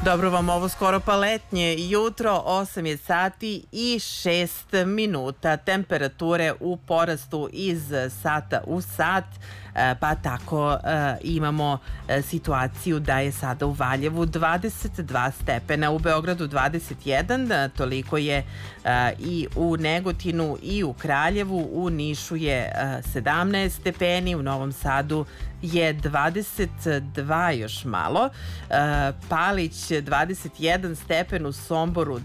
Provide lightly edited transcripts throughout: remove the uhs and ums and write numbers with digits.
Dobro vam ovo skoro pa letnje jutro, 8 je sati i 6 minuta. Temperature u porastu iz sata u sat, pa tako imamo situaciju da je sada u Valjevu 22 stepena, u Beogradu 21, toliko je i u Negotinu i u Kraljevu, u Nišu je 17 stepeni, u Novom Sadu je 22 još malo, Palić 21 stepen, u Somboru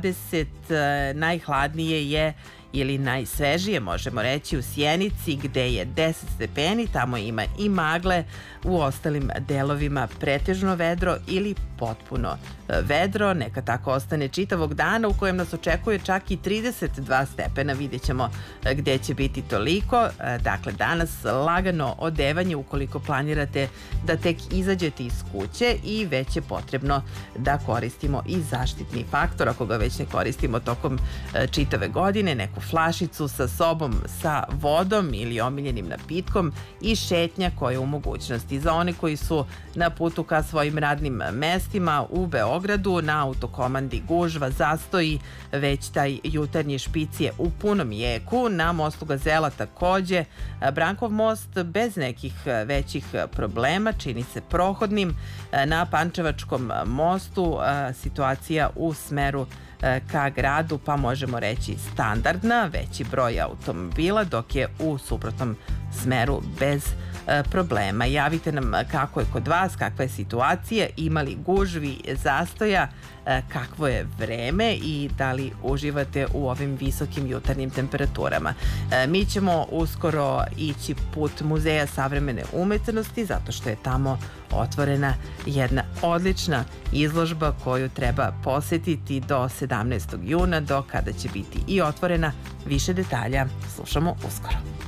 20, najhladnije je ili najsvežije možemo reći u Sjenici gde je 10 stepeni, tamo ima i magle, u ostalim delovima pretežno vedro ili potpuno vedro, neka tako ostane čitavog dana u kojem nas očekuje čak i 32 stepena, vidjet ćemo gde će biti toliko. Dakle, danas lagano odevanje ukoliko planirate da tek izađete iz kuće i već je potrebno da koristimo i zaštitni faktor, ako ga već ne koristimo tokom čitave godine, neku flašicu sa sobom sa vodom ili omiljenim napitkom i šetnja koja je u mogućnosti. Za one koji su na putu ka svojim radnim mestima u Beogradu, na autokomandi gužva, zastoji, već taj jutarnji špic je u punom jeku, na mostu Gazela takođe, Brankov most bez nekih većih problema, čini se prohodnim, na Pančevačkom mostu situacija u smeru ka gradu, pa možemo reći standardna, veći broj automobila, dok je u suprotnom smeru bez problema. Javite nam kako je kod vas, kakva je situacija, ima li gužvi, zastoja, kakvo je vreme i da li uživate u ovim visokim jutarnjim temperaturama. Mi ćemo uskoro ići put Muzeja savremene umetnosti zato što je tamo otvorena jedna odlična izložba koju treba posetiti do 17. juna, do kada će biti i otvorena. Više detalja slušamo uskoro.